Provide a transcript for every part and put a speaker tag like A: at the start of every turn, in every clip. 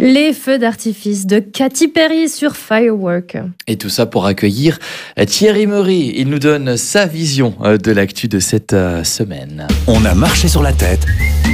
A: Les feux d'artifice de Katy Perry sur Firework.
B: Et tout ça pour accueillir Thierry Meury. Il nous donne sa vision de l'actu de cette semaine.
C: On a marché sur la tête.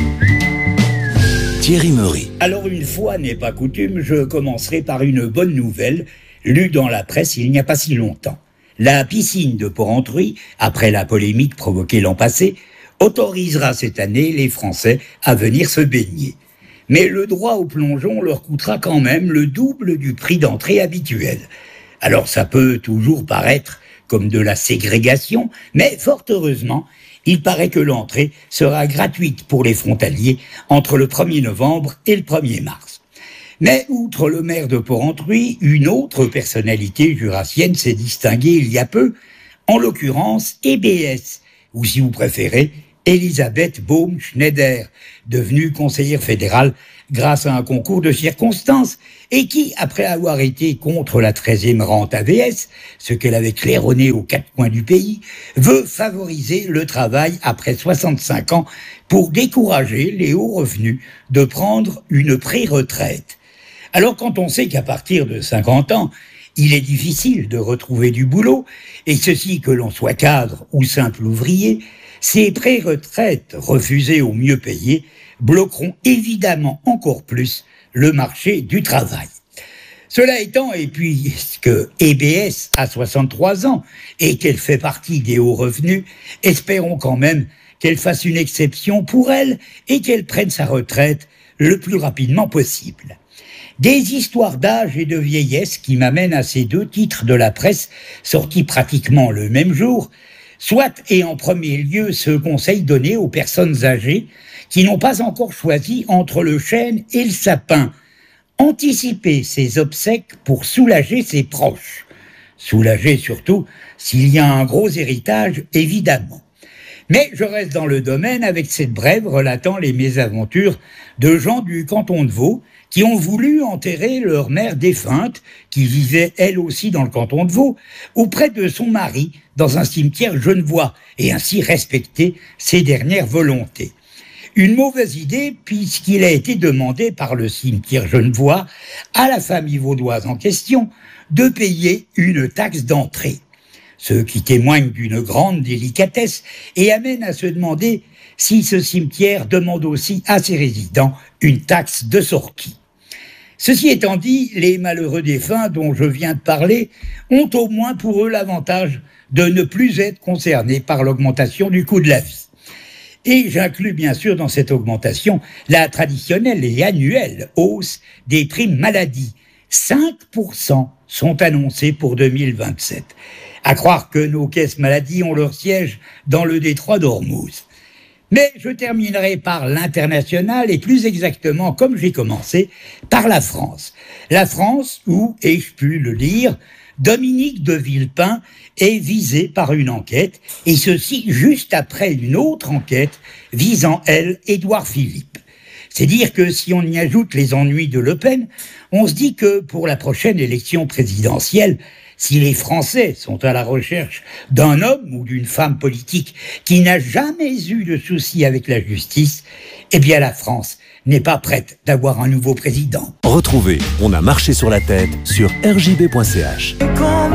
C: Thierry Meury.
D: Alors une fois n'est pas coutume, je commencerai par une bonne nouvelle, lue dans la presse il n'y a pas si longtemps. La piscine de Porrentruy, après la polémique provoquée l'an passé, autorisera cette année les Français à venir se baigner. Mais le droit au plongeon leur coûtera quand même le double du prix d'entrée habituel. Alors ça peut toujours paraître comme de la ségrégation, mais fort heureusement, il paraît que l'entrée sera gratuite pour les frontaliers entre le 1er novembre et le 1er mars. Mais outre le maire de Porrentruy, une autre personnalité jurassienne s'est distinguée il y a peu, en l'occurrence EBS, ou si vous préférez, Elisabeth Baum-Schneider, devenue conseillère fédérale grâce à un concours de circonstances, et qui, après avoir été contre la 13e rente AVS, ce qu'elle avait claironné aux quatre coins du pays, veut favoriser le travail après 65 ans pour décourager les hauts revenus de prendre une pré-retraite. Alors quand on sait qu'à partir de 50 ans, il est difficile de retrouver du boulot, et ceci que l'on soit cadre ou simple ouvrier, ces pré-retraites refusées aux mieux payés bloqueront évidemment encore plus le marché du travail. Cela étant, et puisque EBS a 63 ans et qu'elle fait partie des hauts revenus, espérons quand même qu'elle fasse une exception pour elle et qu'elle prenne sa retraite le plus rapidement possible. Des histoires d'âge et de vieillesse qui m'amènent à ces deux titres de la presse sortis pratiquement le même jour, soit et en premier lieu ce conseil donné aux personnes âgées qui n'ont pas encore choisi entre le chêne et le sapin. Anticiper ses obsèques pour soulager ses proches. Soulager surtout s'il y a un gros héritage, évidemment. Mais je reste dans le domaine avec cette brève relatant les mésaventures de gens du canton de Vaud qui ont voulu enterrer leur mère défunte, qui vivait elle aussi dans le canton de Vaud, auprès de son mari dans un cimetière genevois, et ainsi respecter ses dernières volontés. Une mauvaise idée puisqu'il a été demandé par le cimetière genevois à la famille vaudoise en question de payer une taxe d'entrée. Ce qui témoigne d'une grande délicatesse et amène à se demander si ce cimetière demande aussi à ses résidents une taxe de sortie. Ceci étant dit, les malheureux défunts dont je viens de parler ont au moins pour eux l'avantage de ne plus être concernés par l'augmentation du coût de la vie. Et j'inclus bien sûr dans cette augmentation la traditionnelle et annuelle hausse des primes maladie. 5% sont annoncés pour 2027. À croire que nos caisses maladie ont leur siège dans le détroit d'Ormuz. Mais je terminerai par l'international et plus exactement, comme j'ai commencé, par la France. La France où, ai-je pu le lire, Dominique de Villepin est visée par une enquête, et ceci juste après une autre enquête visant, elle, Édouard Philippe. C'est dire que si on y ajoute les ennuis de Le Pen, on se dit que pour la prochaine élection présidentielle, si les Français sont à la recherche d'un homme ou d'une femme politique qui n'a jamais eu de soucis avec la justice, eh bien la France n'est pas prête d'avoir un nouveau président.
C: Retrouvez On a marché sur la tête sur rjb.ch.